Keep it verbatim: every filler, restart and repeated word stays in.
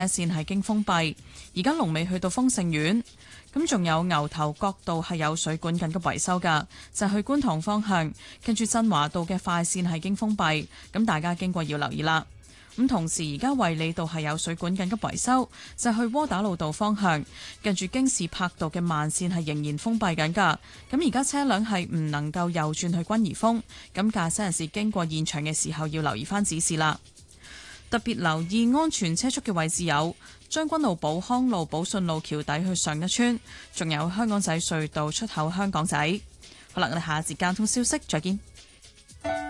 線係經封閉，而家龍尾去到豐盛苑。咁仲有牛頭角道係有水管緊急維修㗎，就係去觀塘方向，跟住振華道嘅快線係經封閉，咁大家經過要留意啦。咁同時而家衛理道係有水管緊急維修，就係去窩打老道方向，跟住京士柏道嘅慢線係仍然封閉緊㗎。咁而家車輛係唔能夠右轉去君怡峰，咁駕駛人士經過現場嘅時候要留意翻指示啦。特別留意安全車速嘅位置有將軍澳寶康路、寶順路橋底去上一村，仲有香港仔隧道出口香港仔。好啦，我哋下一節交通消息再見。